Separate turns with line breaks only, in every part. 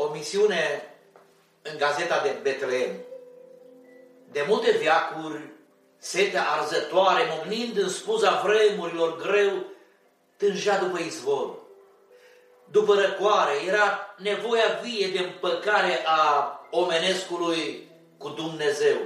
o misiune în Gazeta de Betleem. De multe veacuri, setea arzătoare, mognind în spuza vremurilor greu, tângea după izvor. După răcoare era nevoia vie de împăcare a omenescului cu Dumnezeu.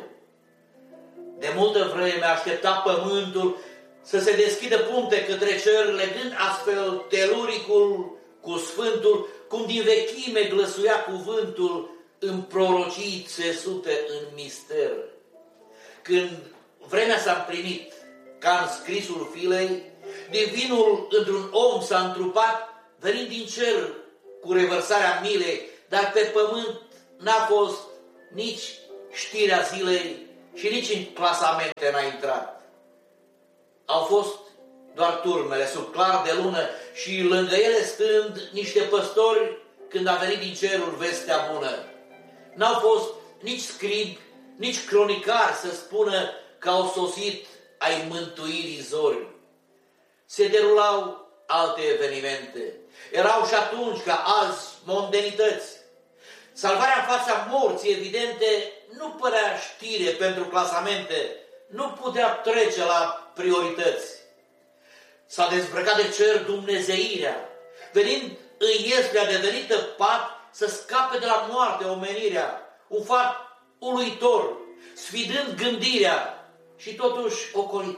De multă vreme aștepta pământul să se deschidă punte către cer, legând astfel teluricul cu sfântul, cum din vechime glăsuia cuvântul în prorocii țesute în mister. Când vremea s-a împlinit, ca în scrisul filei, divinul într-un om s-a întrupat, venind din cer cu revărsarea milei, dar pe pământ n-a fost nici știrea zilei și nici în clasamente n-a intrat. Au fost doar turmele sub clar de lună și lângă ele stând niște păstori când a venit din cerul vestea bună. N-au fost nici scribi, nici cronicari să spună că au sosit ai mântuirii zori. Se derulau alte evenimente. Erau și atunci, ca azi, mondenități. Salvarea în fața morții evidente nu părea știre pentru clasamente, nu putea trece la priorități. S-a dezbrăcat de cer dumnezeirea, venind în ieslea devenită pat să scape de la moarte omenirea, un fapt uluitor, sfidând gândirea și totuși ocolit.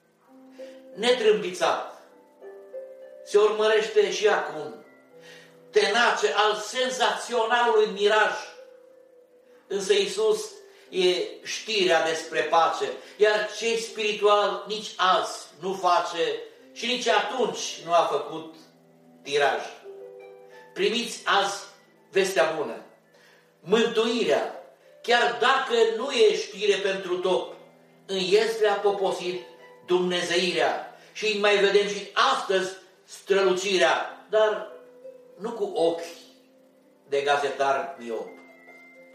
Netrâmbițat, se urmărește și acum, tenace al senzaționalului miraj. Însă Iisus e știrea despre pace, iar cei spiritual nici azi nu face și nici atunci nu a făcut tiraj. Primiți azi vestea bună, mântuirea, chiar dacă nu e știre pentru top, în este a poposit dumnezeirea și mai vedem și astăzi strălucirea, dar nu cu ochi de gazetar miop.